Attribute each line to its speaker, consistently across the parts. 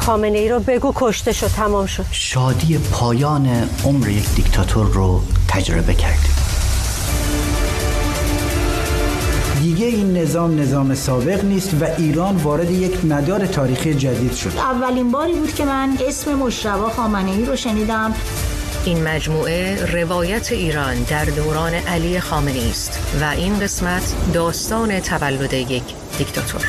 Speaker 1: خامنه ای رو بگو کشته شد، تمام شد.
Speaker 2: شادی پایان عمر یک دیکتاتور رو تجربه کردیم.
Speaker 3: دیگه این نظام سابق نیست و ایران وارد یک مدار تاریخی جدید شد.
Speaker 4: اولین باری بود که من اسم مجتبی خامنه‌ای رو شنیدم.
Speaker 5: این مجموعه روایت ایران در دوران علی خامنه‌ای است و این قسمت داستان تولد یک دیکتاتور.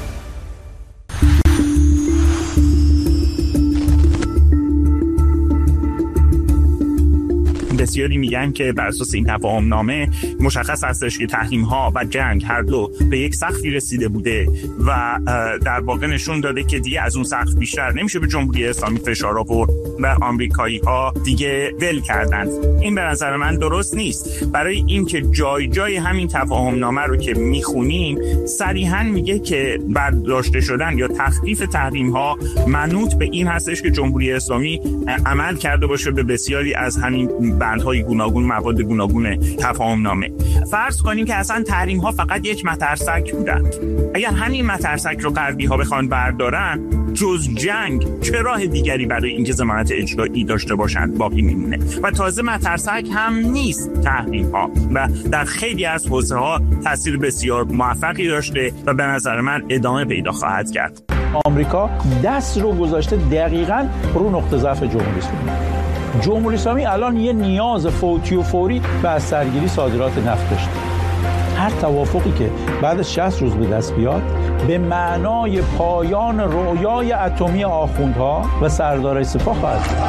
Speaker 6: بسیاری میگن که بر اساس این تفاهم‌نامه مشخص هستش که تحریم‌ها و جنگ هر دو به یک سقفی رسیده بوده و در واقع نشون داده که دیگه از اون سقف بیشتر نمیشه به جمهوری اسلامی فشار آورد و آمریکایی‌ها دیگه ول کردن. این به نظر من درست نیست. برای اینکه جای همین تفاهم‌نامه رو که میخونیم صریحاً میگه که برداشته شدن یا تخفیف تحریم‌ها منوط به این هستش که جمهوری اسلامی عمل کرده باشه به بسیاری از همین بندهای گوناگون، مواد گوناگون تفاهم‌نامه. فرض کنیم که اصلا تحریم‌ها فقط یک مترسک بودند. اگر همین مترسک رو غربی‌ها بخوان بردارن، جز جنگ چه راه دیگری برای اینکه ضمانت اجرایی داشته باشند باقی میمونه؟ و تازه مترسک هم نیست تحریم‌ها و در خیلی از حوزه‌ها تاثیر بسیار موفقی داشته و به نظر من ادامه پیدا خواهد کرد.
Speaker 7: آمریکا دست رو گذاشته دقیقاً رو نقطه ضعف جمهوری اسلامی. جمهوری اسلامی الان یه نیاز فوتی و فوری به از سرگیری صادرات نفت داشته. هر توافقی که بعد از 60 روز به دست بیاد به معنای پایان رویای اتمی آخوندها و سردارای سپاه خواهد بود.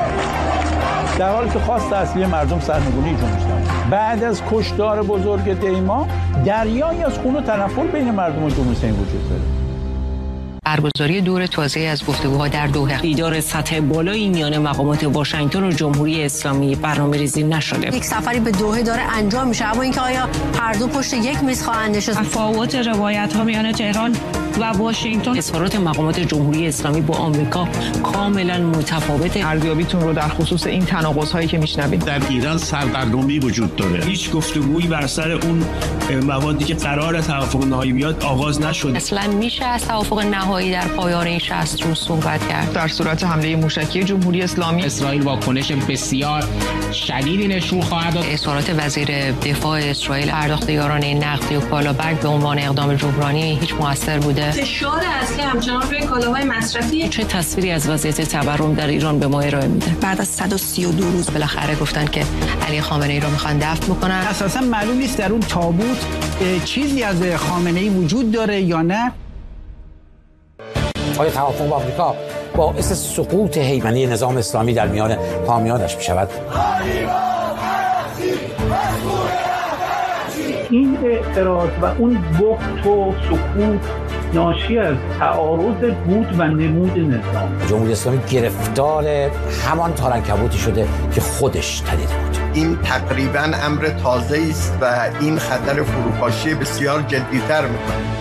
Speaker 7: در حالی که خواست اصلی مردم سرنگونی جمهوری اسلامی. بعد از کشتار بزرگ دیما دریایی از خون و تنفر بین مردم و جمهوری اسلامی وجود داره.
Speaker 5: برگزاری دور تازه از گفتگوها در دوحه.
Speaker 8: دیدار سطح بالایی میان مقامات واشنگتن و جمهوری اسلامی برنامه‌ریزی نشده.
Speaker 1: یک سفری به دوحه داره انجام میشه، اما اینکه آیا هر دو پشت یک میز خواهند نشست؟
Speaker 8: تفاوت روایت‌ها میان تهران و واشنگتن، اظهارات مقامات جمهوری اسلامی با آمریکا کاملا متفاوته.
Speaker 9: ارزیابیتون رو در خصوص این تناقض‌هایی که میشنوید.
Speaker 10: در ایران سردرگمی وجود داره. هیچ گفتگویی بر سر اون موادی که قرار توافق نهایی بیاد آغاز نشده.
Speaker 5: اصلا میشه از توافق نهایی در پایان این 60 روز صحبت کرد؟
Speaker 9: در صورت حمله موشکی جمهوری اسلامی
Speaker 11: اسرائیل واکنش بسیار شدیدی نشون خواهد داد.
Speaker 5: اظهارات وزیر دفاع اسرائیل پرداخت یارانه نقدی و کالابرگ به عنوان اقدام جبرانی هیچ موثر بوده؟
Speaker 12: فشار اصلی همچنان روی کالاهای مصرفی.
Speaker 8: چه تصویری از وضعیت تورم در ایران به ما ارائه میده؟
Speaker 12: بعد از 132 روز
Speaker 5: بالاخره گفتن که علی خامنه‌ای رو میخوان دفن بکنن.
Speaker 3: اساسا معلوم نیست در اون تابوت چیزی از خامنه‌ای وجود داره یا نه.
Speaker 13: آیا توافق با آمریکا باعث سقوط هیمنه نظام اسلامی در میان حامیانش می شود؟
Speaker 7: این اعتراض و اون بخت و سکوت ناشی از تعارض بود و نمود نظام.
Speaker 13: جمهوری اسلامی گرفتار همان تارنکبوتی شده که خودش تنیده بود.
Speaker 14: این تقریباً امر تازه است و این خطر فروپاشی بسیار جدی‌تر می‌کند.